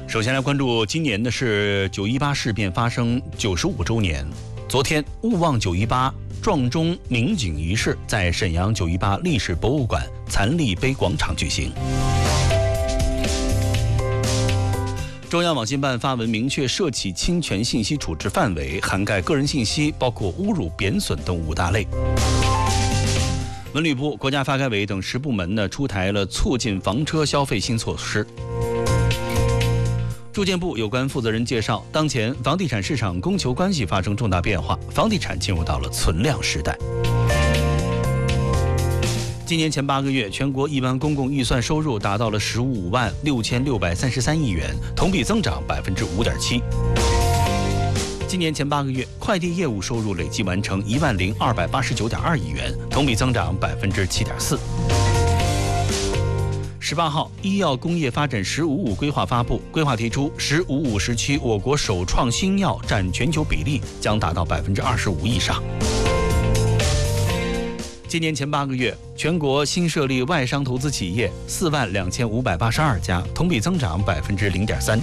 首先来关注，今年的是918事变发生95周年。昨天，勿忘918撞钟鸣警仪式在沈阳918历史博物馆残历碑广场举行。中央网信办发文明确涉起侵权信息处置范围，涵盖个人信息，包括侮辱、贬损等5大类。文旅部、国家发改委等10部门出台了促进房车消费新措施。住建部有关负责人介绍，当前房地产市场供求关系发生重大变化，房地产进入到了存量时代。今年前8个月，全国一般公共预算收入达到了15万6633亿元，同比增长5.7%。今年前8个月，快递业务收入累计完成10289.2亿元，同比增长7.4%。18号，医药工业发展“1055”规划发布，规划提出“1055”时期我国首创新药占全球比例将达到25%以上。今年前8个月，全国新设立外商投资企业4万2582家，同比增长0.3%。